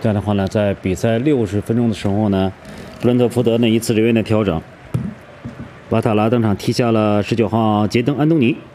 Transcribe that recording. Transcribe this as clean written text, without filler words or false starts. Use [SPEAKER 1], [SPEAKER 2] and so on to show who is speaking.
[SPEAKER 1] 这样的话呢，在比赛60分钟的时候呢，布伦特福德呢一次人员的调整，瓦塔拉登场踢下了19号杰登·安东尼。